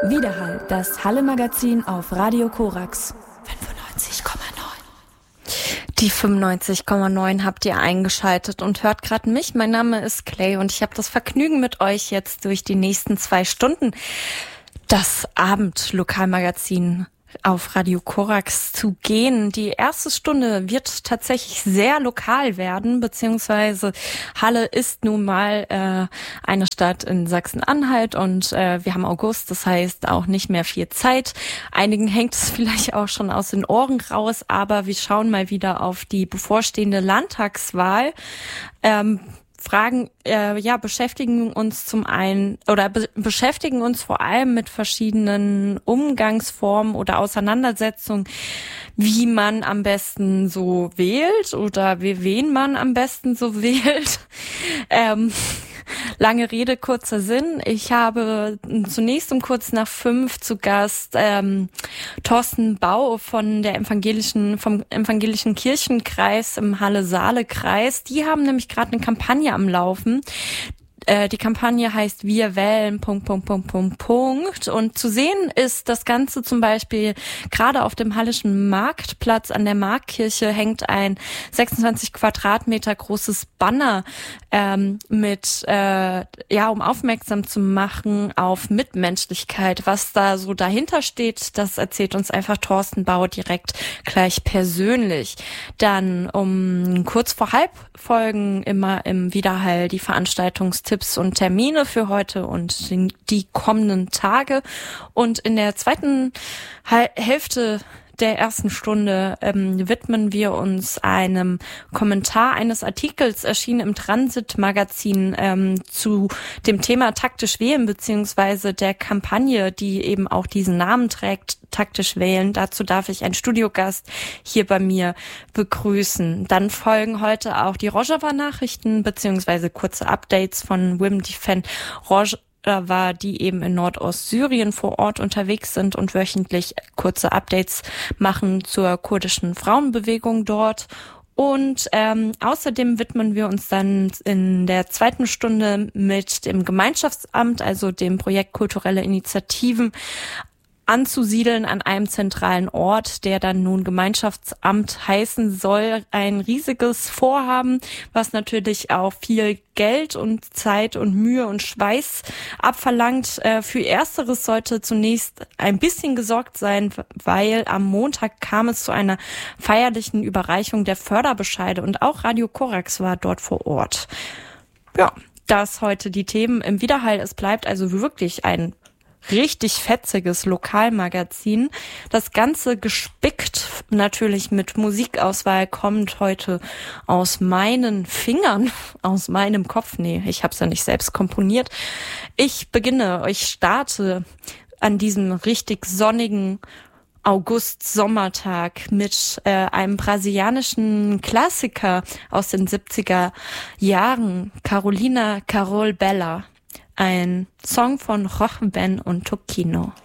Widerhall, das Halle-Magazin auf Radio Korax 95,9. Die 95,9 habt ihr eingeschaltet und hört gerade mich. Mein Name ist Clay und ich habe das Vergnügen mit euch jetzt durch die nächsten 2 Stunden das Abendlokalmagazin auf Radio Korax zu gehen. Die erste Stunde wird tatsächlich sehr lokal werden, beziehungsweise Halle ist nun mal eine Stadt in Sachsen-Anhalt und wir haben August, das heißt auch nicht mehr viel Zeit. Einigen hängt es vielleicht auch schon aus den Ohren raus, aber wir schauen mal wieder auf die bevorstehende Landtagswahl. Beschäftigen uns beschäftigen uns vor allem mit verschiedenen Umgangsformen oder Auseinandersetzungen, wie man am besten so wählt oder wen man am besten so wählt. Lange Rede, kurzer Sinn. Ich habe zunächst um kurz nach 5 zu Gast Thorsten Bau vom evangelischen Kirchenkreis im Halle-Saale-Kreis. Die haben nämlich gerade eine Kampagne am Laufen. Die Kampagne heißt Wir wählen ... Und zu sehen ist das Ganze zum Beispiel gerade auf dem Hallischen Marktplatz an der Marktkirche hängt ein 26 Quadratmeter großes Banner um aufmerksam zu machen auf Mitmenschlichkeit. Was da so dahinter steht, das erzählt uns einfach Thorsten Bau direkt gleich persönlich. Dann um kurz vor 4:30 folgen immer im Widerhall die Veranstaltungstipps und Termine für heute und die kommenden Tage. Und in der zweiten Hälfte der ersten Stunde widmen wir uns einem Kommentar eines Artikels, erschienen im Transit-Magazin zu dem Thema taktisch wählen, beziehungsweise der Kampagne, die eben auch diesen Namen trägt, taktisch wählen. Dazu darf ich einen Studiogast hier bei mir begrüßen. Dann folgen heute auch die Rojava-Nachrichten, beziehungsweise kurze Updates von Wim Defen Rojava, die eben in Nordostsyrien vor Ort unterwegs sind und wöchentlich kurze Updates machen zur kurdischen Frauenbewegung dort. Und außerdem widmen wir uns dann in der zweiten Stunde mit dem Gemeinschaftsamt, also dem Projekt Kulturelle Initiativen, anzusiedeln an einem zentralen Ort, der dann nun Gemeinschaftsamt heißen soll. Ein riesiges Vorhaben, was natürlich auch viel Geld und Zeit und Mühe und Schweiß abverlangt. Für Ersteres sollte zunächst ein bisschen gesorgt sein, weil am Montag kam es zu einer feierlichen Überreichung der Förderbescheide und auch Radio Korax war dort vor Ort. Ja, das heute die Themen im Widerhall. Es bleibt also wirklich ein richtig fetziges Lokalmagazin. Das Ganze gespickt natürlich mit Musikauswahl kommt heute aus meinen Fingern, aus meinem Kopf. Nee, ich habe es ja nicht selbst komponiert. Ich starte an diesem richtig sonnigen August-Sommertag mit einem brasilianischen Klassiker aus den 70er Jahren, Carolina Carol Bella. Ein Song von Roch Ben und Tokino.